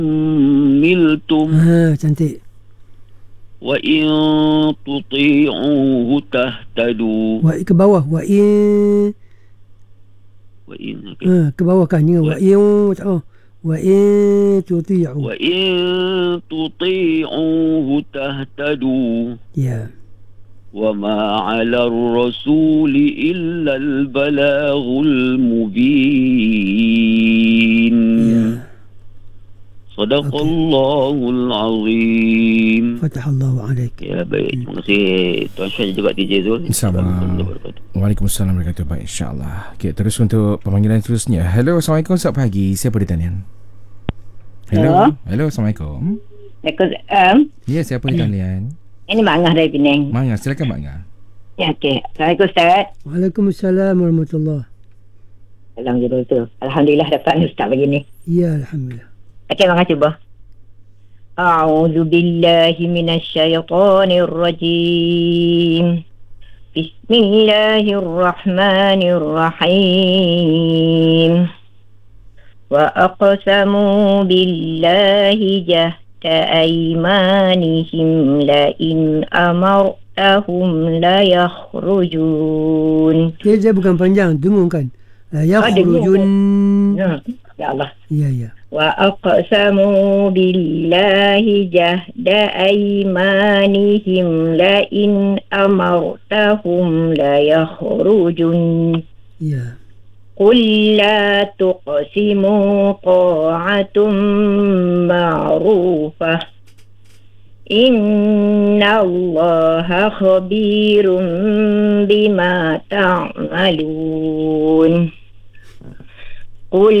ملتم cantik. وإن تطيعوه تهتدوا. Ke bawah. وإن ke bawah kan. وإن تطيعوا. وإن تطيعوه تهتدوا. Ya. وما على الرسول إلا البلاغ المبين. صدق الله العظيم. Fatah Allah alaik. Ya, baik. Terima kasih Tuan Syed juga DJ Zul. Assalamualaikum. Waalaikumsalam warahmatullahi wabarakatuh. Baik, insyaAllah. Okay, terus untuk pemanggilan seterusnya. Hello, Assalamualaikum. Selamat pagi. Siapa di talian? Hello. Hello, Assalamualaikum. Waalaikumsalam. Ya, siapa di talian? Ini Mak Ngah dari Penang. Mak Ngah, silakan Mak Ngah. Ya, okey. Assalamualaikum Ustaz. Waalaikumsalam warahmatullahi. Alhamdulillah dapat Ustaz begini. Ya, alhamdulillah. Okey, Mak Ngah cuba. A'udzu billahi minasyaitonir rajim. Bismillahirrahmanirrahim. Wa aqsamu billahi aymanihim la in amartahum la yakhrujun. Dia bukan panjang, dengung kan? La yakhrujun. Ya Allah. Ya. Wa aqsamu billahi jahda aymanihim la in amartahum la yakhrujun. Ya. قل لا تقسموا طاعة معروفة إن الله خبير بما تعملون قل